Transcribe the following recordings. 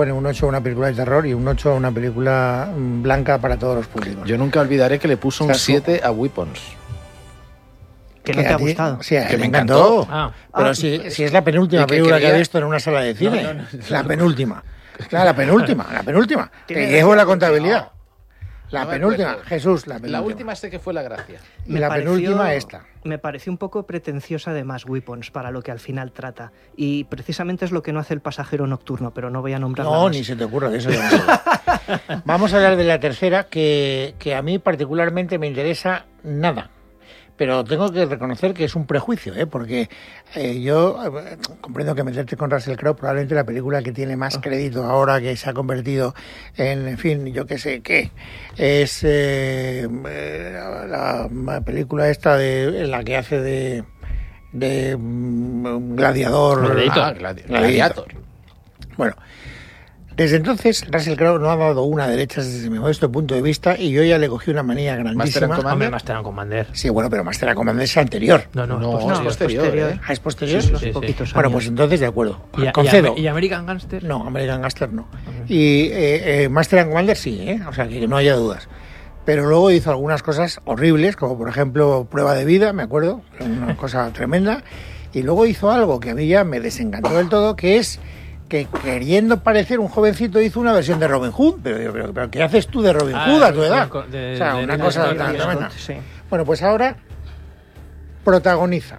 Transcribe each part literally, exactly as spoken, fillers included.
pone un ocho a una película de terror y un ocho a una película blanca para todos los públicos. Yo nunca olvidaré que le puso un O sea, siete a Weapons. Que no te ha ti- gustado. Sí, Que me me encantó. encantó. Ah. Pero Ah, si, si es la penúltima y que película que quería- he visto en una sala de cine. No, no, no. La penúltima. Claro, la penúltima, la penúltima. Te Tiene llevo la gracia, contabilidad. La No me penúltima, acuerdo. Jesús, la penúltima. La última sé que fue la gracia. Y la penúltima esta. Me pareció un poco pretenciosa de más Weapons para lo que al final trata. Y precisamente es lo que no hace El pasajero nocturno, pero no voy a nombrarla No, más. ni se te ocurra, de eso ya no sé. Vamos a hablar de la tercera, que, que a mí particularmente me interesa nada. Pero tengo que reconocer que es un prejuicio, ¿eh? Porque eh, yo eh, comprendo que meterte con Russell Crowe, probablemente la película que tiene más crédito ahora, que se ha convertido en, en fin, yo qué sé qué, es eh, eh, la, la película esta de en la que hace de, de mm, gladiador. Gladiator. Ah, gladi- Gladiator. Bueno, desde entonces Russell Crowe no ha dado una derecha desde mi modesto punto de vista y yo ya le cogí una manía Master grandísima. and Commander. Hombre, Master and Commander. Sí, bueno, pero Master and Commander es anterior. No, no, No, es es posterior. posterior, posterior. ¿eh? Ah, ¿es posterior? Sí, sí, Unos sí. poquitos Bueno, años. pues entonces de acuerdo. ¿Y, y- Concedo. ¿Y American Gangster? No, American Gangster no. Y eh, eh, Master and Commander sí, ¿eh? O sea, que no haya dudas. Pero luego hizo algunas cosas horribles, como por ejemplo Prueba de Vida, me acuerdo, una cosa tremenda. Y luego hizo algo que a mí ya me desencantó del todo, que es que queriendo parecer un jovencito hizo una versión de Robin Hood. Pero, pero, pero ¿qué haces tú de Robin Ah, Hood a tu de- edad? de- O sea, de- una de- cosa de- tan Ridley tremenda. Scott, sí. Bueno, pues ahora protagoniza,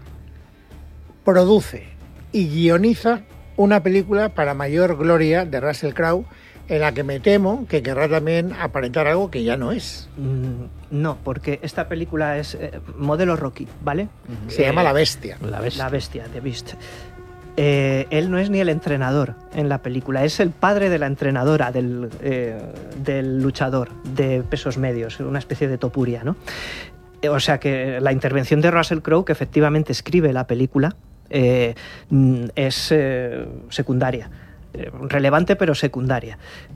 produce y guioniza una película para mayor gloria de Russell Crowe, en la que me temo que querrá también aparentar algo que ya no es. Mm, No, porque esta película es eh, modelo Rocky, ¿vale? Se Eh, llama La Bestia. La bestia. La bestia, The Beast. Eh, él no es ni el entrenador en la película, es el padre de la entrenadora del, eh, del luchador de pesos medios, una especie de topuria, ¿no? Eh, O sea que la intervención de Russell Crowe, que efectivamente escribe la película, eh, mm, es eh, secundaria. Eh, relevante pero secundaria.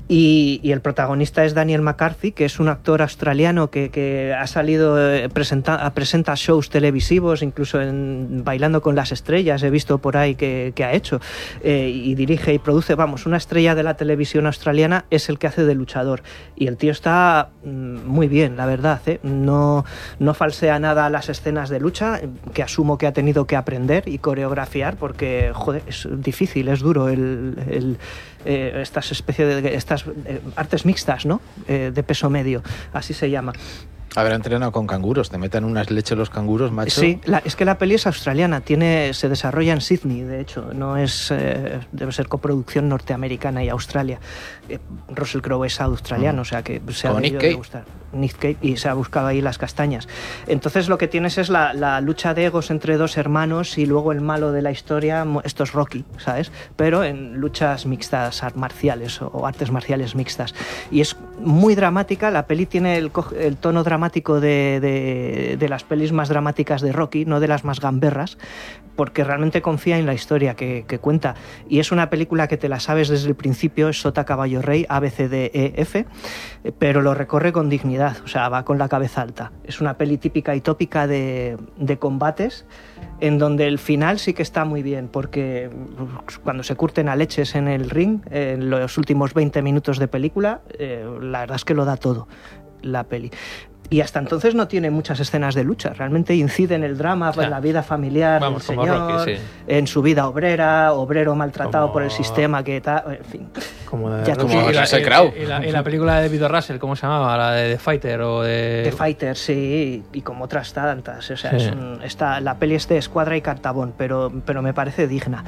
Y, y el protagonista es Daniel McCarthy, que es un actor australiano que, que ha salido, eh, presenta, presenta shows televisivos, incluso en Bailando con las Estrellas, he visto por ahí que, que ha hecho, eh, y dirige y produce, vamos, una estrella de la televisión australiana, es el que hace de luchador. Y el tío está mm, muy bien, la verdad, ¿eh? No, no falsea nada las escenas de lucha, que asumo que ha tenido que aprender y coreografiar, porque, joder, es difícil, es duro el, el Eh, estas especies de estas eh, artes mixtas, ¿no? Eh, de peso medio, así se llama. Habrá entrenado con canguros, te meten unas leches los canguros, macho. Sí, la, es que la peli es australiana, tiene, se desarrolla en Sydney, de hecho, no es, eh, debe ser coproducción norteamericana y Australia. Eh, Russell Crowe es australiano, Mm. o sea que se ha Como Nick debido de Cage. gustar. Nick Cage, y se ha buscado ahí las castañas. Entonces lo que tienes es la, la lucha de egos entre dos hermanos y luego el malo de la historia, mo- esto es Rocky, ¿sabes? Pero en luchas mixtas ar- marciales o, o artes marciales mixtas. Y es muy dramática, la peli tiene el, co- el tono dramático de, de, de las pelis más dramáticas de Rocky, no de las más gamberras, porque realmente confía en la historia que, que cuenta. Y es una película que te la sabes desde el principio, es sota, caballo, rey, A, B, C, D, E, F, eh, pero lo recorre con dignidad, o sea, va con la cabeza alta. Es una peli típica y tópica de, de combates, en donde el final sí que está muy bien, porque cuando se curten a leches en el ring, en los últimos veinte minutos de película, eh, la verdad es que lo da todo la peli. Y hasta entonces no tiene muchas escenas de lucha, realmente incide en el drama, Claro. en la vida familiar Vamos, del como señor, Rocky, sí. en su vida obrera, obrero maltratado Como- por el sistema, que tal, en fin. Como, de Ya Rocky. como y, la, Russell y- Crowe. y la- y la película de Vito Russell, ¿cómo se llamaba? La de The Fighter o de... The Fighter, sí, y como otras tantas. O sea, Sí. es un- está, la peli es de Escuadra y Cartabón, pero, pero me parece digna.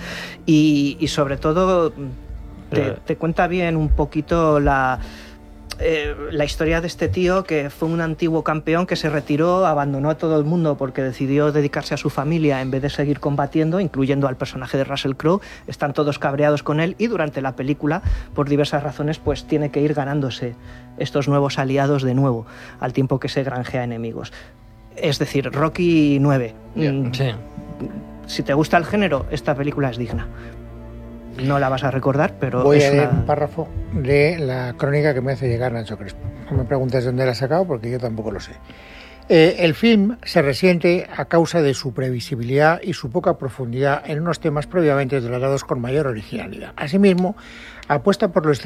Y, y sobre todo te, Pero- te cuenta bien un poquito la... eh, la historia de este tío, que fue un antiguo campeón que se retiró, abandonó a todo el mundo porque decidió dedicarse a su familia en vez de seguir combatiendo, incluyendo al personaje de Russell Crowe. Están todos cabreados con él y durante la película, por diversas razones, pues tiene que ir ganándose estos nuevos aliados de nuevo, al tiempo que se granjea enemigos. Es decir, Rocky nueve. Yeah. Mm, Sí. Si te gusta el género, esta película es digna. No la vas a recordar, pero Voy es a leer una... un párrafo de la crónica que me hace llegar Nacho Crespo. No me preguntes dónde la ha sacado porque yo tampoco lo sé. Eh, el film se resiente a causa de su previsibilidad y su poca profundidad en unos temas previamente tratados con mayor originalidad. Asimismo, apuesta por lo